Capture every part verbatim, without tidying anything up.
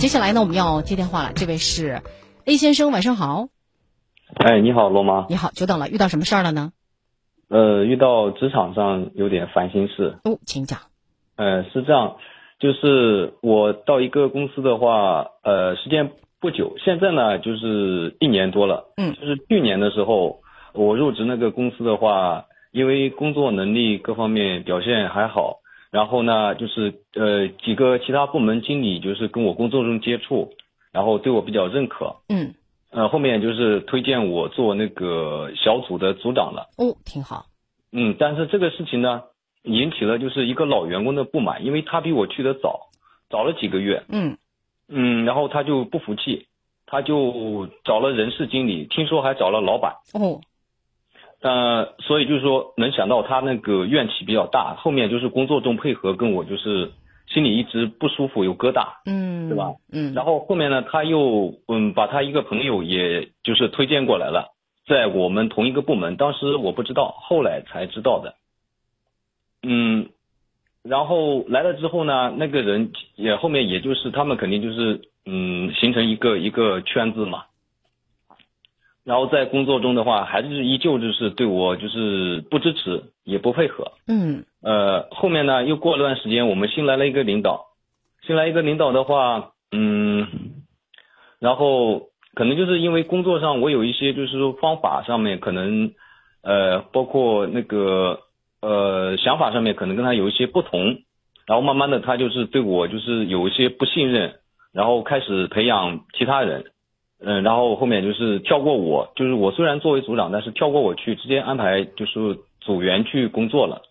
接下来呢，我们要接电话了。这位是 A 先生，晚上好。 哎，你好，罗妈。 你好，久等了，遇到什么事儿了呢？ 呃，遇到职场上有点烦心事。 哦，请讲。 呃，是这样，就是我到一个公司的话，呃，时间不久，现在呢就是一年多了。 嗯， 就是去年的时候，我入职那个公司的话，因为工作能力各方面表现还好，然后呢，就是呃几个其他部门经理就是跟我工作中接触，然后对我比较认可。 嗯。 呃，后面就是推荐我做那个小组的组长了。 哦，挺好。 嗯，但是这个事情呢，引起了就是一个老员工的不满，因为他比我去的早，早了几个月。 嗯嗯，然后他就不服气，他就找了人事经理，听说还找了老板。 哦。 呃，所以就是说，能想到他那个怨气比较大，后面就是工作中配合跟我就是心里一直不舒服，有疙瘩。 嗯， 对吧？ 嗯， 然后后面呢，他又嗯把他一个朋友也就是推荐过来了，在我们同一个部门，当时我不知道，后来才知道的。嗯，然后来了之后呢，那个人也后面也就是他们肯定就是嗯形成一个一个圈子嘛。然后在工作中的话，还是依旧就是对我就是不支持，也不配合。 嗯， 呃，后面呢又过了段时间，我们新来了一个领导。新来一个领导的话，嗯，然后可能就是因为工作上我有一些就是说方法上面可能，呃，包括那个呃想法上面可能跟他有一些不同，然后慢慢的他就是对我就是有一些不信任，然后开始培养其他人，嗯、呃，然后后面就是跳过我，就是我虽然作为组长，但是跳过我去直接安排就是组员去工作了。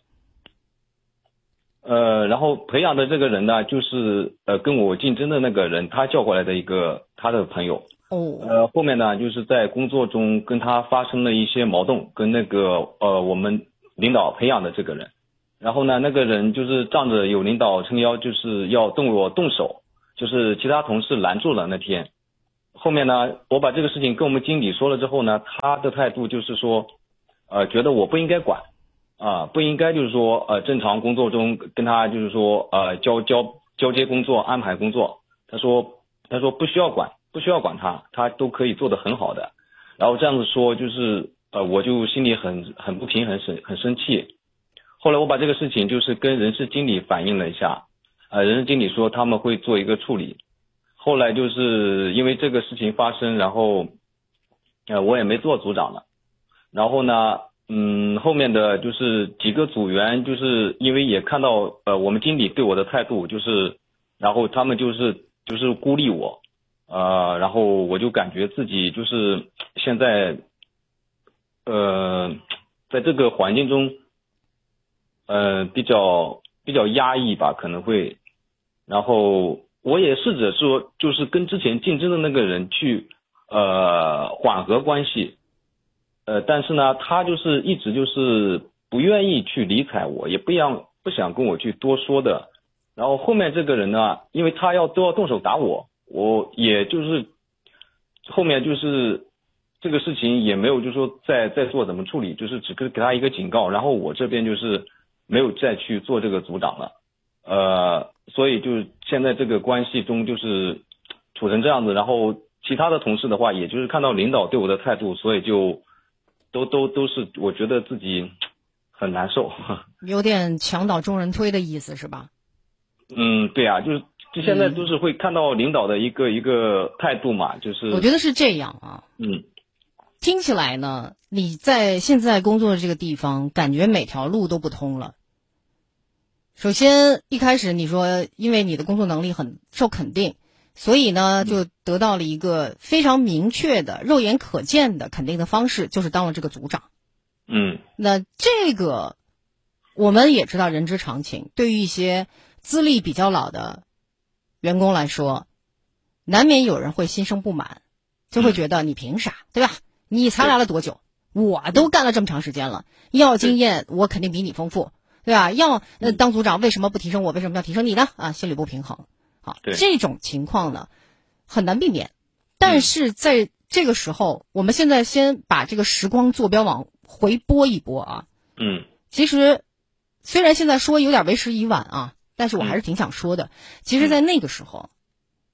呃，然后培养的这个人呢，就是呃跟我竞争的那个人，他叫过来的一个他的朋友。 哦。 呃，后面呢，就是在工作中跟他发生了一些矛盾，跟那个呃我们领导培养的这个人。然后呢，那个人就是仗着有领导撑腰，就是要动我动手，就是其他同事拦住了那天。后面呢，我把这个事情跟我们经理说了之后呢，他的态度就是说，呃，觉得我不应该管。啊，不应该就是说呃正常工作中跟他就是说呃交交交接工作安排工作，他说他说不需要管不需要管他，他都可以做得很好的。然后这样子说就是呃我就心里很很不平衡，很很生气。后来我把这个事情就是跟人事经理反映了一下，呃人事经理说他们会做一个处理。后来就是因为这个事情发生，然后呃我也没做组长了。然后呢嗯，后面的就是几个组员，就是因为也看到呃我们经理对我的态度，就是然后他们就是就是孤立我，呃，然后我就感觉自己就是现在呃在这个环境中，呃比较比较压抑吧，可能会，然后我也试着说，就是跟之前竞争的那个人去呃缓和关系。呃，但是呢，他就是一直就是不愿意去理睬我，也不想不想跟我去多说的。然后后面这个人呢，因为他要都要动手打我，我也就是后面就是这个事情也没有就是说再再做怎么处理，就是只给给他一个警告。然后我这边就是没有再去做这个组长了。呃，所以就是现在这个关系中就是处成这样子。然后其他的同事的话，也就是看到领导对我的态度，所以就。都都都是，我觉得自己很难受， 有点墙倒众人推的意思是吧？ 嗯，对啊，就是就现在都是会看到领导的一个、嗯、一个态度嘛，就是我觉得是这样啊。 嗯， 听起来呢，你在现在工作的这个地方，感觉每条路都不通了。首先一开始你说，因为你的工作能力很受肯定。所以呢，就得到了一个非常明确的、肉眼可见的肯定的方式，就是当了这个组长。 嗯， 那这个我们也知道，人之常情。对于一些资历比较老的员工来说，难免有人会心生不满，就会觉得你凭啥，对吧？你才来了多久？我都干了这么长时间了，要经验我肯定比你丰富，对吧？要呃当组长为什么不提升我？为什么要提升你呢？啊，心里不平衡。好，这种情况呢很难避免，但是在这个时候，我们现在先把这个时光坐标往回拨一拨啊。 嗯， 其实虽然现在说有点为时已晚啊，但是我还是挺想说的。其实，在那个时候，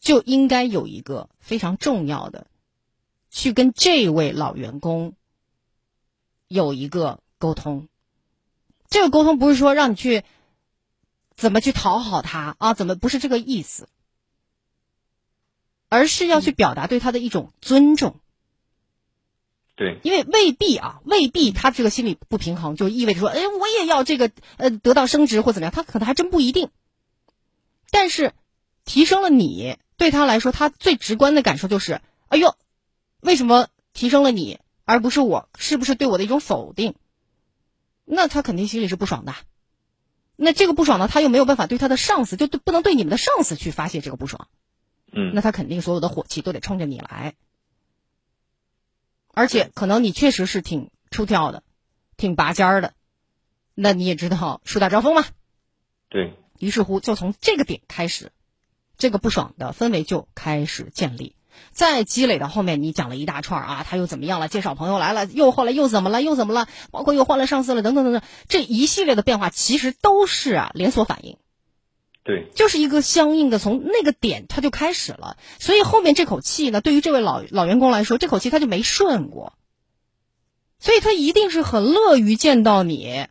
就应该有一个非常重要的，去跟这位老员工有一个沟通。这个沟通不是说让你去怎么去讨好他啊，怎么不是这个意思，而是要去表达对他的一种尊重。 对， 因为未必啊，未必他这个心理不平衡就意味着说，哎，我也要这个呃得到升职或怎么样，他可能还真不一定。但是提升了你，对他来说，他最直观的感受就是，哎呦，为什么提升了你，而不是我？是不是对我的一种否定？那他肯定心里是不爽的。那这个不爽呢，他又没有办法对他的上司，就不能对你们的上司去发泄这个不爽。 嗯， 那他肯定所有的火气都得冲着你来。而且可能你确实是挺出挑的，挺拔尖儿的，那你也知道树大招风嘛。 对。 于是乎就从这个点开始，这个不爽的氛围就开始建立，再积累到后面你讲了一大串啊，他又怎么样了，介绍朋友来了，又后来又怎么了又怎么了，包括又换了上司了等等等等，这一系列的变化其实都是啊连锁反应。 对， 就是一个相应的，从那个点他就开始了，所以后面这口气呢，对于这位老老员工来说，这口气他就没顺过，所以他一定是很乐于见到你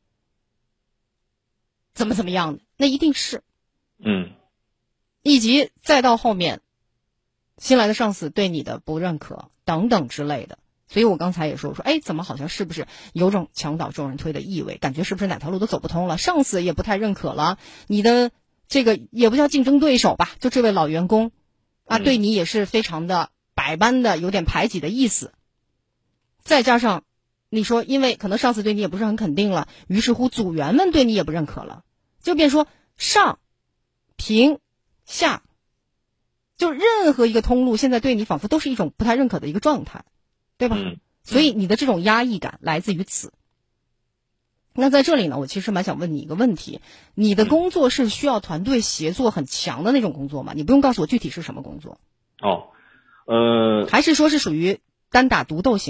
怎么怎么样的，那一定是， 嗯， 以及再到后面新来的上司对你的不认可等等之类的，所以我刚才也说，我说，哎，怎么好像是不是有种墙倒众人推的意味？感觉是不是哪条路都走不通了？上司也不太认可了，你的这个也不叫竞争对手吧，就这位老员工啊，对你也是非常的百般的有点排挤的意思。再加上你说，因为可能上司对你也不是很肯定了，于是乎组员们对你也不认可了，就变说上平下，就任何一个通路现在对你仿佛都是一种不太认可的一个状态，对吧？ 嗯， 所以你的这种压抑感来自于此。那在这里呢，我其实蛮想问你一个问题，你的工作是需要团队协作很强的那种工作吗？你不用告诉我具体是什么工作。 哦，呃， 还是说是属于单打独斗型